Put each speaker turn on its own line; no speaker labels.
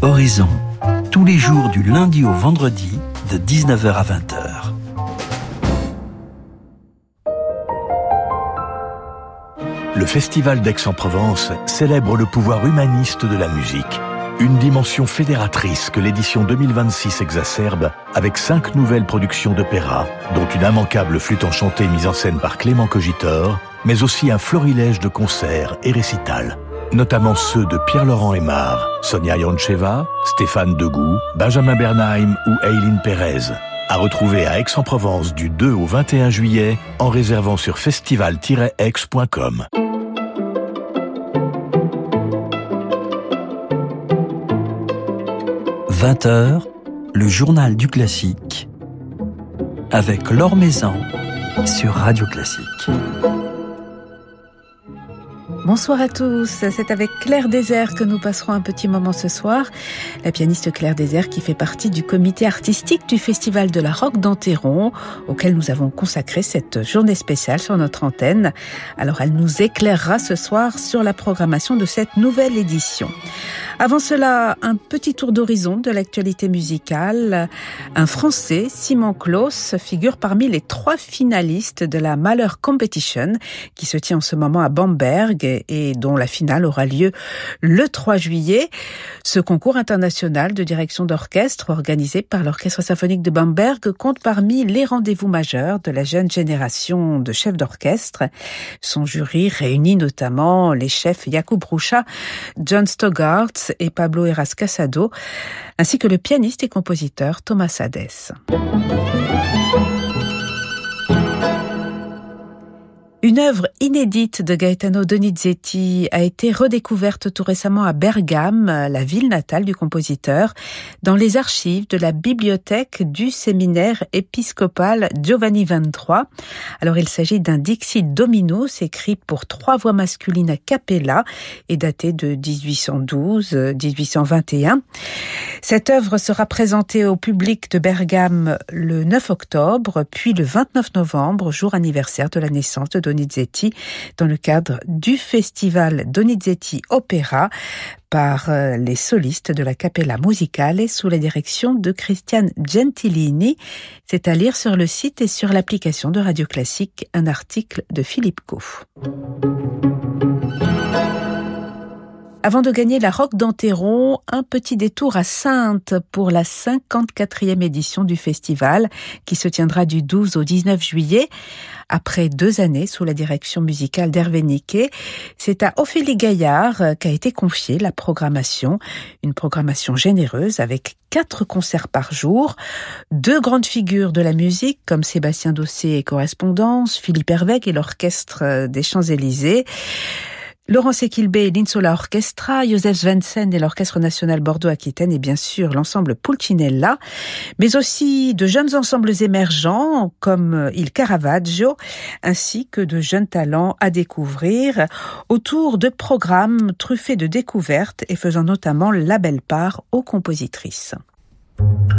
Horizon, tous les jours du lundi au vendredi, de 19h à 20h.
Le Festival d'Aix-en-Provence célèbre le pouvoir humaniste de la musique. Une dimension fédératrice que l'édition 2026 exacerbe avec 5 nouvelles productions d'opéra, dont une immanquable flûte enchantée mise en scène par Clément Cogitor, mais aussi un florilège de concerts et récitals, notamment ceux de Pierre-Laurent Aimard, Sonia Yoncheva, Stéphane Degout, Benjamin Bernheim ou Eileen Pérez. À retrouver à Aix-en-Provence du 2 au 21 juillet en réservant sur festival-aix.com.
20h, le journal du classique avec Laure Maison sur Radio Classique.
Bonsoir à tous, c'est avec Claire Désert que nous passerons un petit moment ce soir. La pianiste Claire Désert qui fait partie du comité artistique du Festival de la Roque d'Enterron, auquel nous avons consacré cette journée spéciale sur notre antenne. Alors elle nous éclairera ce soir sur la programmation de cette nouvelle édition. Avant cela, un petit tour d'horizon de l'actualité musicale. Un Français, Simon Claus, figure parmi les 3 finalistes de la Mahler Competition qui se tient en ce moment à Bamberg et dont la finale aura lieu le 3 juillet. Ce concours international de direction d'orchestre organisé par l'Orchestre symphonique de Bamberg compte parmi les rendez-vous majeurs de la jeune génération de chefs d'orchestre. Son jury réunit notamment les chefs Jakub Rucha, John Stogart et Pablo Heras Casado, ainsi que le pianiste et compositeur Thomas Hadès. Une œuvre inédite de Gaetano Donizetti a été redécouverte tout récemment à Bergame, la ville natale du compositeur, dans les archives de la bibliothèque du séminaire épiscopal Giovanni XXIII. Alors il s'agit d'un Dixit Dominus écrit pour 3 voix masculines a cappella et daté de 1812-1821. Cette œuvre sera présentée au public de Bergame le 9 octobre, puis le 29 novembre, jour anniversaire de la naissance de Donizetti, dans le cadre du festival Donizetti Opéra par les solistes de la Cappella Musicale sous la direction de Christian Gentilini. C'est à lire sur le site et sur l'application de Radio Classique, un article de Philippe Caux. Avant de gagner la Roque d'Enterron, un petit détour à Saintes pour la 54e édition du festival qui se tiendra du 12 au 19 juillet. Après 2 années sous la direction musicale d'Hervé Niquet, c'est à Ophélie Gaillard qu'a été confiée la programmation. Une programmation généreuse avec 4 concerts par jour, 2 grandes figures de la musique comme Sébastien Dossé et Correspondance, Philippe Hervègue et l'Orchestre des Champs-Élysées, Laurence Equilbé et l'Insola Orchestra, Joseph Svendsen et l'Orchestre national Bordeaux-Aquitaine et bien sûr l'ensemble Pulcinella, mais aussi de jeunes ensembles émergents comme Il Caravaggio, ainsi que de jeunes talents à découvrir autour de programmes truffés de découvertes et faisant notamment la belle part aux compositrices.